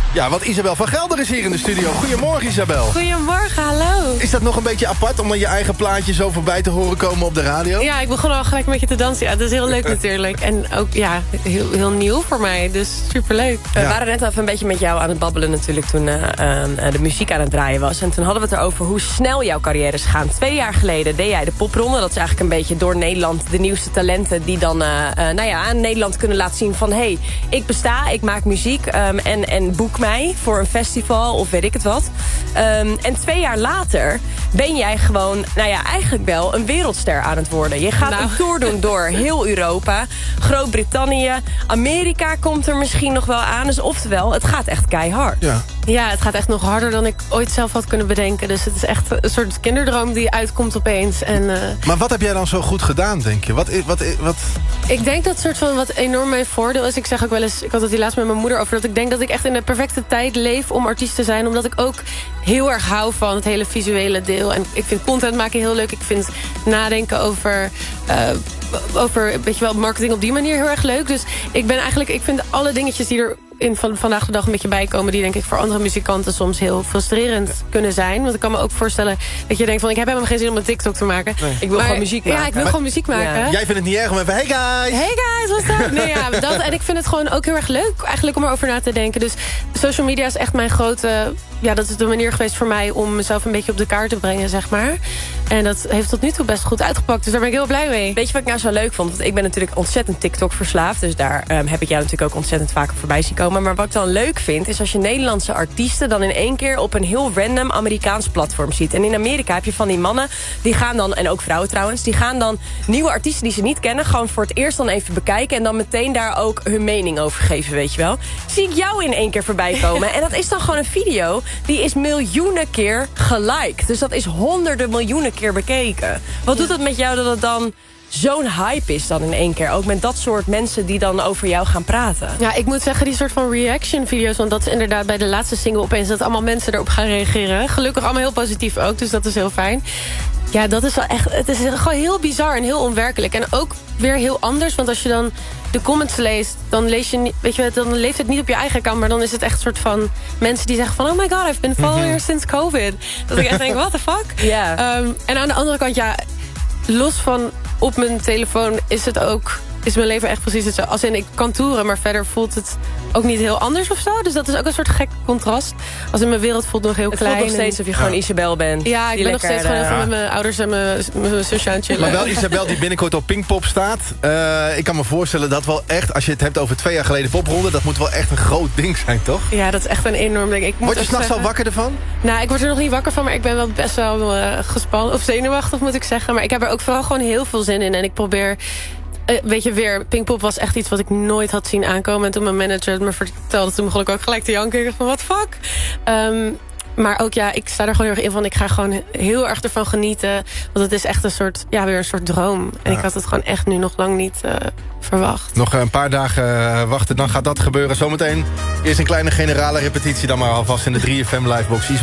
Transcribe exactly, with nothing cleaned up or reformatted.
Ja, want Isabel van Gelder is hier in de studio. Goedemorgen, Isabel. Goedemorgen, hallo. Is dat nog een beetje apart om dan je eigen plaatje zo voorbij te horen komen op de radio? Ja, ik begon al gelijk met je te dansen. Ja, dat is heel leuk natuurlijk. En ook, ja, heel, heel nieuw voor mij. Dus superleuk. We Ja. waren net even een beetje met jou aan het babbelen natuurlijk toen uh, uh, de muziek aan het draaien was. En toen hadden we het erover hoe snel jouw carrière is gaan. Twee jaar geleden deed jij de popronde. Dat is eigenlijk een beetje door Nederland de nieuwste talenten die dan uh, uh, nou ja, aan Nederland kunnen laten zien van... hé, hey, ik besta, ik maak muziek um, en, en boek mij voor een festival of weet ik het wat. Um, en twee jaar later ben jij gewoon, nou ja, eigenlijk wel een wereldster aan het worden. Je gaat Nou. een tour doen door heel Europa, Groot-Brittannië, Amerika komt er misschien nog wel aan. Dus oftewel, het gaat echt keihard. Ja. Ja, het gaat echt nog harder dan ik ooit zelf had kunnen bedenken. Dus het is echt een soort kinderdroom die uitkomt opeens. En, uh, Maar wat heb jij dan zo goed gedaan, denk je? Wat, i- wat, i- wat... ik denk dat soort van wat enorm mijn voordeel is. Ik zeg ook wel eens, ik had het hier laatst met mijn moeder over... dat ik denk dat ik echt in de perfecte tijd leef om artiest te zijn. Omdat ik ook heel erg hou van het hele visuele deel. En ik vind content maken heel leuk. Ik vind nadenken over... Uh, over, weet je wel, marketing op die manier heel erg leuk. Dus ik ben eigenlijk, ik vind alle dingetjes die er in van vandaag de dag een beetje bijkomen... die denk ik voor andere muzikanten soms heel frustrerend kunnen zijn. Want ik kan me ook voorstellen dat je denkt van... ik heb helemaal geen zin om een TikTok te maken. Nee. Ik wil Maar- gewoon muziek maken. Ja, ik wil Maar- gewoon muziek maken. Ja. Jij vindt het niet erg om even... Hey guys! Hey guys, what's up? Nee, ja, dat, en ik vind het gewoon ook heel erg leuk eigenlijk om erover na te denken. Dus social media is echt mijn grote... Ja, dat is de manier geweest voor mij om mezelf een beetje op de kaart te brengen, zeg maar. En dat heeft tot nu toe best goed uitgepakt. Dus daar ben ik heel blij mee. Weet je wat ik nou zo leuk vond? Want ik ben natuurlijk ontzettend TikTok verslaafd. Dus daar um, heb ik jou natuurlijk ook ontzettend vaak op voorbij zien komen. Maar wat ik dan leuk vind, is als je Nederlandse artiesten... dan in één keer op een heel random Amerikaans platform ziet. En in Amerika heb je van die mannen, die gaan dan... en ook vrouwen trouwens, die gaan dan nieuwe artiesten die ze niet kennen... gewoon voor het eerst dan even bekijken... en dan meteen daar ook hun mening over geven, weet je wel. Zie ik jou in één keer voorbij komen. En dat is dan gewoon een video... die is miljoenen keer geliked. Dus dat is honderden miljoenen keer bekeken. Wat doet het met jou dat het dan zo'n hype is dan in één keer? Ook met dat soort mensen die dan over jou gaan praten. Ja, ik moet zeggen, die soort van reaction-video's... want dat is inderdaad bij de laatste single opeens... dat allemaal mensen erop gaan reageren. Gelukkig allemaal heel positief ook, dus dat is heel fijn. Ja, dat is wel echt... het is gewoon heel bizar en heel onwerkelijk. En ook weer heel anders, want als je dan de comments leest... dan lees je niet, weet je, dan leeft het niet op je eigen account... maar dan is het echt een soort van mensen die zeggen van... oh my god, I've been following her since COVID. Dat ik echt denk, what the fuck? Ja. Um, en aan de andere kant, ja... los van op mijn telefoon is het ook... is mijn leven echt precies hetzelfde. Als in, ik kan toeren, maar verder voelt het ook niet heel anders of zo. Dus dat is ook een soort gek contrast. Als in mijn wereld voelt nog heel Het klein. voelt nog steeds en- of je gewoon Isabel bent. Ja, ik Die ben nog lekker, steeds gewoon uh, even met mijn ouders en mijn, mijn zusje aan het chillen. Maar wel Isabel die binnenkort op Pinkpop staat. Uh, ik kan me voorstellen dat wel echt... als je het hebt over twee jaar geleden popronde... dat moet wel echt een groot ding zijn, toch? Ja, dat is echt een enorm ding. Ik moet Word je ook s'nachts al zeggen- wakker ervan? Nou, ik word er nog niet wakker van, maar ik ben wel best wel uh, gespannen. Of zenuwachtig, moet ik zeggen. Maar ik heb er ook vooral gewoon heel veel zin in. En ik probeer... Uh, weet je, weer, Pinkpop was echt iets wat ik nooit had zien aankomen. En toen mijn manager het me vertelde, toen begon ik ook gelijk te janken. Ik dacht van, what fuck? Um, maar ook, ja, ik sta er gewoon heel erg in van... ik ga gewoon heel erg ervan genieten. Want het is echt een soort, ja, weer een soort droom. En Ja. ik had het gewoon echt nu nog lang niet uh, verwacht. Nog een paar dagen uh, wachten, dan gaat dat gebeuren. Zometeen eerst een kleine generale repetitie... dan maar alvast in de drie F M Livebox.